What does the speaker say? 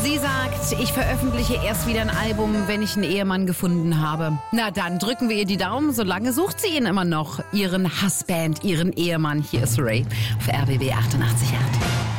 Sie sagt, ich veröffentliche erst wieder ein Album, wenn ich einen Ehemann gefunden habe. Na dann drücken wir ihr die Daumen, solange sucht sie ihn immer noch. Ihren Husband, ihren Ehemann. Hier ist Ray auf RBB 88.8.